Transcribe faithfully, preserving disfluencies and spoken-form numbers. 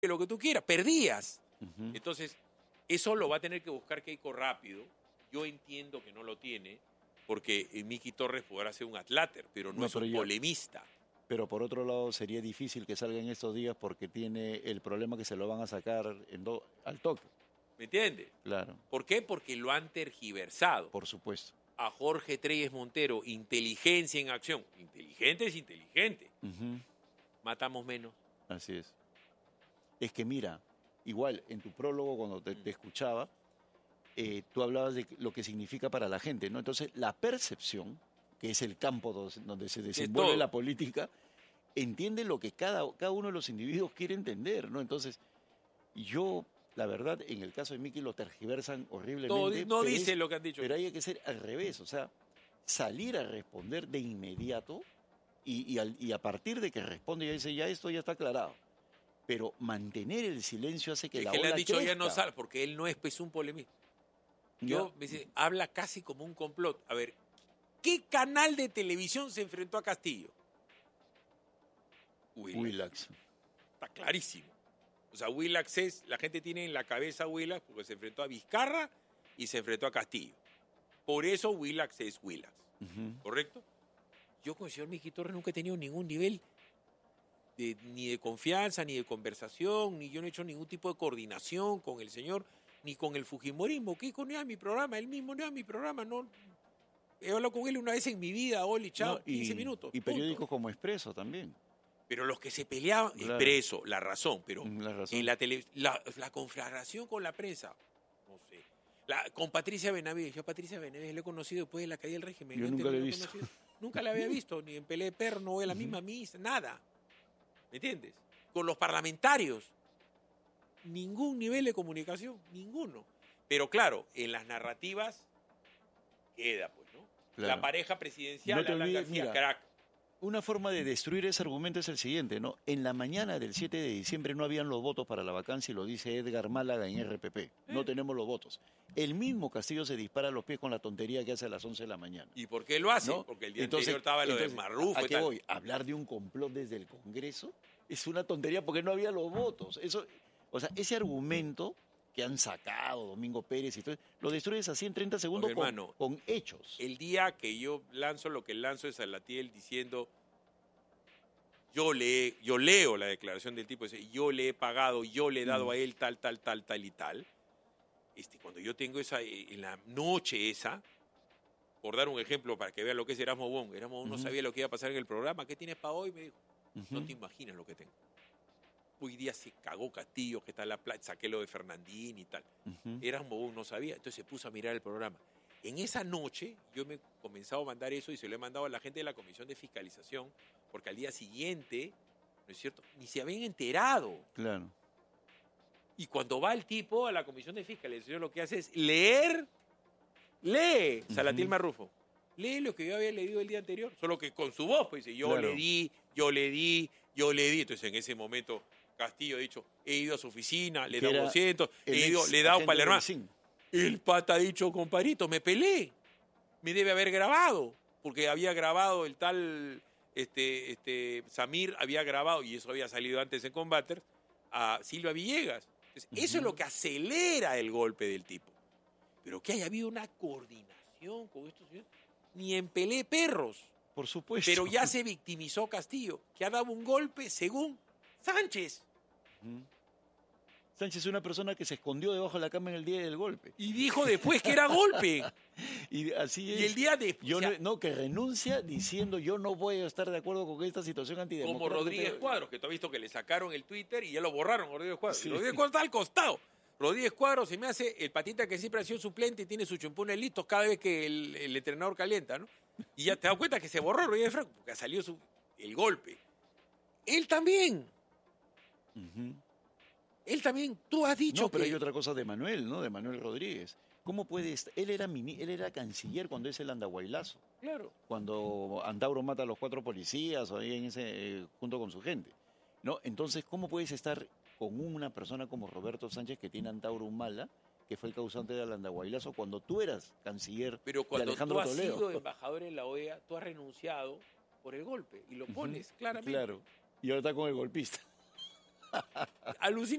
lo que tú quieras, perdías. Uh-huh. Entonces, eso lo va a tener que buscar Keiko rápido. Yo entiendo que no lo tiene, porque Miki Torres podrá ser un atláter, pero no, no es pero un yo, polemista. Pero por otro lado, sería difícil que salga en estos días porque tiene el problema que se lo van a sacar en do, al toque. ¿Me entiendes? Claro. ¿Por qué? Porque lo han tergiversado. Por supuesto. A Jorge Treyes Montero, inteligencia en acción. Inteligente es inteligente. Uh-huh. Matamos menos. Así es. Es que mira, igual en tu prólogo cuando te, te escuchaba, eh, tú hablabas de lo que significa para la gente, ¿no? Entonces, la percepción, que es el campo donde se desenvuelve la política, entiende lo que cada, cada uno de los individuos quiere entender, ¿no? Entonces, yo, la verdad, en el caso de Miki lo tergiversan horriblemente. No, no dice es, lo que han dicho. Pero hay que ser al revés, o sea, salir a responder de inmediato y, y, al, y a partir de que responde ya dice, ya esto ya está aclarado. Pero mantener el silencio hace que es la que ola le han dicho crezca. Ya no sale, porque él no es pues, un polemista. Yo, Ya. me dice, habla casi como un complot. A ver, ¿qué canal de televisión se enfrentó a Castillo? Willax. Willax. Está clarísimo. O sea, Willax es, la gente tiene en la cabeza a Willax porque se enfrentó a Vizcarra y se enfrentó a Castillo. Por eso Willax es Willax. Uh-huh. ¿Correcto? Yo con el señor Miki Torres nunca he tenido ningún nivel de, ni de confianza, ni de conversación, ni yo no he hecho ningún tipo de coordinación con el señor, ni con el fujimorismo. ¿Qué con él a mi programa? Él mismo no a mi programa. No, he hablado con él una vez en mi vida, Oli, chao, no, y, quince minutos. Y periódicos como Expreso también. Pero los que se peleaban, claro. Expreso, La Razón, pero la razón. en la, tele, la, la conflagración con la prensa, no sé. La, con Patricia Benavides, yo a Patricia Benavides le he conocido después de la caída del régimen. Yo, yo nunca la he visto. Nunca la había visto, ni en pelea de perro, no voy a la uh-huh. misma misa, nada. ¿Me entiendes? Con los parlamentarios, ningún nivel de comunicación, ninguno. Pero claro, en las narrativas queda, pues, ¿no? Claro. La pareja presidencial, no te Alan olvides, García, mira, crack. Una forma de destruir ese argumento es el siguiente, ¿no? En la mañana del siete de diciembre no habían los votos para la vacancia y lo dice Edgar Málaga en R P P. No tenemos los votos. El mismo Castillo se dispara a los pies con la tontería que hace a las once de la mañana. ¿Y por qué lo hace? ¿No? Porque el día entonces, anterior estaba lo entonces, de Marrufo ¿a y qué tal. voy? Hablar de un complot desde el Congreso es una tontería porque no había los votos. Eso, o sea, ese argumento que han sacado Domingo Pérez y todo, lo destruyes así en treinta segundos Oye, con, hermano, con hechos. El día que yo lanzo lo que lanzo es a Latiel diciendo... Yo, le, yo leo la declaración del tipo, dice, yo le he pagado, yo le he dado mm. a él tal, tal, tal, tal y tal. Este, cuando yo tengo esa, en la noche esa, por dar un ejemplo para que vean lo que es Erasmo Bon, Erasmo Bon uh-huh. no sabía lo que iba a pasar en el programa, ¿qué tienes para hoy? Me dijo, uh-huh. no te imaginas lo que tengo. Hoy día se cagó Castillo, que está en la playa, saqué lo de Fernandín y tal. Uh-huh. Erasmo Bon no sabía, entonces se puso a mirar el programa. En esa noche yo me he comenzado a mandar eso y se lo he mandado a la gente de la Comisión de Fiscalización, porque al día siguiente, ¿no es cierto?, ni se habían enterado. Claro. Y cuando va el tipo a la Comisión de Fiscalización, lo que hace es leer, lee, uh-huh. Salatiel Marrufo, lee lo que yo había leído el día anterior, solo que con su voz, pues dice, yo claro. le di, yo le di, yo le di. Entonces en ese momento Castillo ha dicho, he ido a su oficina, le he dado doscientos, he ido, le he dado para el hermano. El pata ha dicho, comparito, me peleé. Me debe haber grabado, porque había grabado el tal este, este, Samir, había grabado, y eso había salido antes en Combater, a Silva Villegas. Entonces, uh-huh. Eso es lo que acelera el golpe del tipo. Pero que haya habido una coordinación con estos señores, ni en pelea perros. Por supuesto. Pero ya se victimizó Castillo, que ha dado un golpe según Sánchez. Uh-huh. Sánchez es una persona que se escondió debajo de la cama en el día del golpe. Y dijo después que era golpe. Y así es. Y el día después. Yo no, no, que renuncia diciendo yo no voy a estar de acuerdo con esta situación antidemocrática. Como Rodríguez Cuadros, que tú has visto que le sacaron el Twitter y ya lo borraron, Rodríguez Cuadros. Sí. Rodríguez Cuadros está al costado. Rodríguez Cuadros se me hace el patita que siempre ha sido suplente y tiene sus chumpones listos cada vez que el, el entrenador calienta, ¿no? Y ya te das cuenta que se borró Rodríguez Franco, porque salió su, el golpe. Él también. Uh-huh. Él también, tú has dicho no, pero que... hay otra cosa de Manuel, ¿no? De Manuel Rodríguez. ¿Cómo puede estar? Él era mini... él era canciller cuando es el andahuaylazo. Claro. Cuando Antauro mata a los cuatro policías o ahí en ese, eh, junto con su gente. ¿No? Entonces, ¿cómo puedes estar con una persona como Roberto Sánchez que tiene Antauro Humala, que fue el causante del andahuaylazo, cuando tú eras canciller pero cuando de Alejandro tú has Toledo? sido embajador en la O E A, tú has renunciado por el golpe y lo pones uh-huh. claramente. Claro. Y ahora está con el golpista. Alucina.